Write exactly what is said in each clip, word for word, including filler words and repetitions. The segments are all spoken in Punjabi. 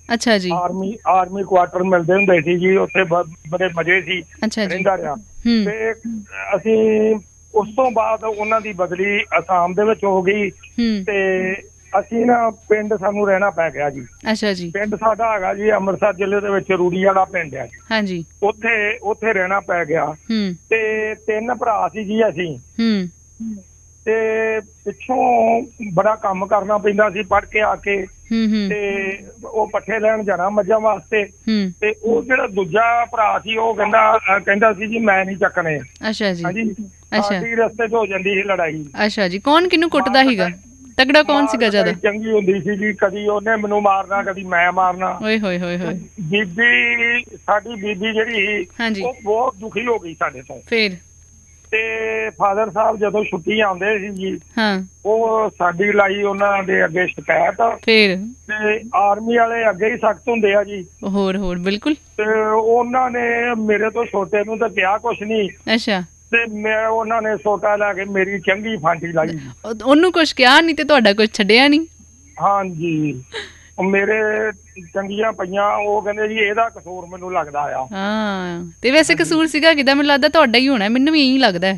ਅੱਛਾ ਜੀ। ਆਰਮੀ ਆਰਮੀ ਕੁਆਟਰ ਮਿਲਦੇ ਹੁੰਦੇ ਸੀ ਜੀ, ਉੱਥੇ ਬੜੇ ਮਜ਼ੇ ਸੀ ਰਹਿੰਦਾ ਰਿਹਾ। ਤੇ ਅਸੀਂ ਉਸ ਤੋਂ ਬਾਅਦ ਉਹਨਾਂ ਦੀ ਬਦਲੀ ਅਸਾਮ ਦੇ ਵਿੱਚ ਹੋ ਗਈ ਤੇ ਅਸੀਂ ਨਾ ਪਿੰਡ ਸਾਨੂੰ ਰਹਿਣਾ ਪੈ ਗਿਆ ਜੀ। ਅੱਛਾ ਜੀ। ਪਿੰਡ ਸਾਡਾ ਹੈਗਾ ਜੀ ਅੰਮ੍ਰਿਤਸਰ ਜ਼ਿਲ੍ਹੇ ਦੇ ਵਿੱਚ ਰੂੜੀ ਵਾਲਾ ਪਿੰਡ ਹੈ। ਹਾਂਜੀ। ਉੱਥੇ ਉੱਥੇ ਰਹਿਣਾ ਪੈ ਗਿਆ ਤੇ ਤਿੰਨ ਭਰਾ ਸੀ ਜੀ ਅਸੀਂ। ਤੇ ਪਿੱਛੋਂ ਬੜਾ ਕੰਮ ਕਰਨਾ ਪੈਂਦਾ ਸੀ ਪੜ੍ਹ ਕੇ ਆ ਕੇ, ਤੇ ਉਹ ਪੱਠੇ ਲੈਣ ਜਾਣਾ ਮੱਝਾਂ ਵਾਸਤੇ। ਤੇ ਉਹ ਜਿਹੜਾ ਦੂਜਾ ਭਰਾ ਸੀ ਉਹ ਕਹਿੰਦਾ ਕਹਿੰਦਾ ਸੀ ਜੀ ਮੈਂ ਨਹੀਂ ਚੱਕਣੇ। ਅੱਛਾ ਜੀ। ਹਾਂਜੀ, ਸਾਡੀ ਰਸਤੇ 'ਚ ਹੋ ਜਾਂਦੀ ਸੀ ਲੜਾਈ। ਅੱਛਾ ਜੀ। ਕੌਣ ਕਿਹਨੂੰ ਕੁੱਟਦਾ ਸੀਗਾ? ਤਗੜਾ ਕੌਣ ਸੀਗਾ ਜ਼ਿਆਦਾ? ਚੰਗੀ ਹੁੰਦੀ ਸੀ ਜੀ, ਕਦੀ ਉਹਨੇ ਮੈਨੂੰ ਮਾਰਨਾ ਕਦੀ ਮੈਂ ਮਾਰਨਾ। ਓਏ ਹੋਏ ਹੋਏ ਹੋਏ। ਬੀਬੀ ਸਾਡੀ ਬੀਬੀ ਜਿਹੜੀ ਸੀ ਉਹ ਬਹੁਤ ਦੁਖੀ ਹੋ ਗਈ ਸਾਡੇ ਤੋਂ। ਫਿਰ ਤੇ ਫਾਦਰ ਸਾਹਿਬ ਜਦੋਂ ਛੁੱਟੀ ਆਉਂਦੇ ਸੀ ਜੀ, ਹਾਂ, ਉਹ ਸਾਡੀ ਲਾਈ ਉਹਨਾਂ ਦੇ ਅੱਗੇ ਸ਼ਿਕਾਇਤ। ਫਿਰ ਤੇ ਆਰਮੀ ਵਾਲੇ ਅੱਗੇ ਹੀ ਸਖਤ ਹੁੰਦੇ ਆ ਜੀ। ਹੋਰ ਹੋਰ ਬਿਲਕੁਲ। ਤੇ ਉਹਨਾਂ ਨੇ ਮੇਰੇ ਤੋਂ ਛੋਟੇ ਨੂੰ ਤਾਂ ਕਿਹਾ ਕੁਛ ਨੀ। ਅੱਛਾ। ਤੇ ਮੈਂ ਉਹਨਾਂ ਨੇ ਸੋਟਾ ਲੈ ਕੇ ਮੇਰੀ ਚੰਗੀ ਫਾਂਟੀ ਲਾਈ। ਉਹਨੂੰ ਕੁਛ ਕਿਹਾ ਨੀ ਤੇ ਤੁਹਾਡਾ ਕੁਛ ਛੱਡਿਆ ਨੀ? ਹਾਂਜੀ, ਮੇਰੇ ਚੰਗੀਆਂ ਪਈਆਂ। ਉਹ ਕਹਿੰਦੇ ਜੀ ਇਹਦਾ ਕਸੂਰ ਮੈਨੂੰ ਲੱਗਦਾ ਆ। ਹਾਂ, ਤੇ ਵੈਸੇ ਕਸੂਰ ਸੀਗਾ ਕਿਹਦਾ? ਮੈਨੂੰ ਲੱਗਦਾ ਤੁਹਾਡਾ ਹੀ ਹੋਣਾ, ਮੈਨੂੰ ਵੀ ਇਹੀ ਲੱਗਦਾ।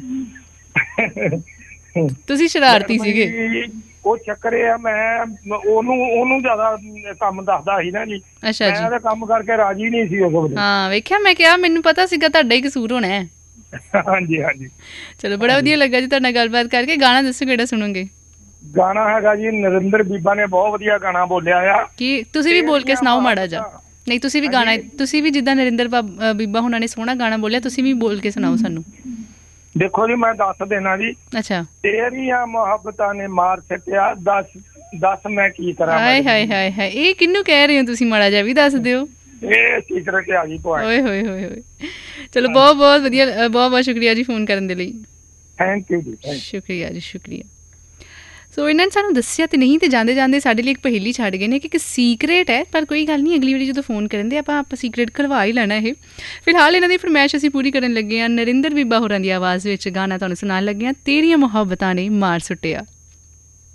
ਤੁਸੀਂ ਸ਼ਰਾਰਤੀ ਸੀਗੇ। ਉਹ ਚੱਕਰ ਇਹ ਆ, ਮੈਂ ਉਹਨੂੰ ਉਹਨੂੰ ਜ਼ਿਆਦਾ ਕੰਮ ਦੱਸਦਾ ਸੀ ਨਾ ਜੀ। ਅੱਛਾ ਜੀ। ਮੈਂ ਤਾਂ ਕੰਮ ਕਰਕੇ ਰਾਜੀ ਨਹੀਂ ਸੀ ਉਸ ਵੇਲੇ। ਹਾਂ, ਵੇਖਿਆ, ਮੈਂ ਕਿਹਾ ਮੈਨੂੰ ਪਤਾ ਸੀਗਾ ਤੁਹਾਡਾ ਹੀ ਕਸੂਰ ਹੋਣਾ ਹੈ। ਹਾਂਜੀ ਹਾਂਜੀ। ਚਲੋ, ਬੜਾ ਵਧੀਆ ਲੱਗਾ ਜੀ ਤੁਹਾਡੇ ਨਾਲ ਗੱਲਬਾਤ ਕਰਕੇ। ਗਾਣਾ ਦੱਸੋ ਕਿਹੜਾ ਸੁਣੋਗੇ? ਗਾਣਾ ਹੈਗਾ ਜੀ ਨਰਿੰਦਰ ਬੀਬਾ ਨੇ ਬਹੁਤ ਵਧੀਆ ਗਾਣਾ ਬੋਲਿਆ ਆ। ਕੀ ਤੁਸੀਂ ਵੀ ਬੋਲ ਕੇ ਸੁਣਾਓ ਮਾੜਾ ਜਿਹਾ? ਨਹੀਂ, ਤੁਸੀਂ ਵੀ ਗਾਣਾ, ਤੁਸੀਂ ਵੀ ਜਿੱਦਾਂ ਨਰਿੰਦਰ ਬੀਬਾ ਹੁਣਾਂ ਨੇ ਸੋਹਣਾ ਗਾਣਾ ਬੋਲਿਆ, ਤੁਸੀਂ ਵੀ ਬੋਲ ਕੇ ਸੁਣਾਓ ਸਾਨੂੰ। ਦੇਖੋ ਜੀ, ਮੈਂ ਦੱਸ ਦੇਣਾ ਜੀ। ਅੱਛਾ। ਤੇਰੀਆਂ ਮੁਹੱਬਤਾਂ ਨੇ ਮਾਰ ਸੱਟਿਆ, ਦੱਸ ਦੱਸ ਮੈਂ ਕੀ ਕਰਾਂ। ਹਾਏ ਹਾਏ ਹਾਏ ਹਾਏ, ਇਹ ਕਿਹਨੂੰ ਕਹਿ ਰਹੇ ਹੋ ਤੁਸੀਂ? ਮਾੜਾ ਜਿਹਾ ਵੀ ਦੱਸ ਦਿਓ। ਇਹ ਸੀਕ੍ਰੇਟ ਆ ਜੀ ਤੁਹਾਡਾ। ਓਏ ਹੋਏ ਹੋਏ ਹੋਏ। ਚਲੋ, ਬਹੁਤ ਬਹੁਤ ਵਧੀਆ, ਬਹੁਤ ਬਹੁਤ ਸ਼ੁਕਰੀਆ ਜੀ ਫੋਨ ਕਰਨ ਦੇ ਲਈ। ਥੈਂਕ ਯੂ ਜੀ। ਸ਼ੁਕਰੀਆ ਜੀ, ਸ਼ੁਕਰੀਆ। ਸੋ ਇਹਨਾਂ ਨੇ ਸਾਨੂੰ ਦੱਸਿਆ ਤੇ ਨਹੀਂ, ਤੇ ਜਾਂਦੇ ਜਾਂਦੇ ਸਾਡੇ ਲਈ ਇੱਕ ਪਹੇਲੀ ਛੱਡ ਗਏ ਨੇ ਕਿ ਇੱਕ ਸੀਕਰੇਟ ਹੈ, ਪਰ ਕੋਈ ਗੱਲ ਨਹੀਂ, ਅਗਲੀ ਵਾਰੀ ਜਦੋਂ ਫੋਨ ਕਰਨ ਦੇ ਆਪਾਂ ਆਪਾਂ ਸੀਕਰੇਟ ਖਲਵਾ ਹੀ ਲੈਣਾ ਇਹ। ਫਿਲਹਾਲ ਇਹਨਾਂ ਦੀ ਫਰਮਾਇਸ਼ ਅਸੀਂ ਪੂਰੀ ਕਰਨ ਲੱਗੇ ਹਾਂ। ਨਰਿੰਦਰ ਬੀਬਾ ਹੋਰਾਂ ਦੀ ਆਵਾਜ਼ ਵਿੱਚ ਗਾਣਾ ਤੁਹਾਨੂੰ ਸੁਣਾਉਣ ਲੱਗੇ ਹਾਂ, ਤੇਰੀਆਂ ਮੁਹੱਬਤਾਂ ਨੇ ਮਾਰ ਸੁੱਟਿਆ।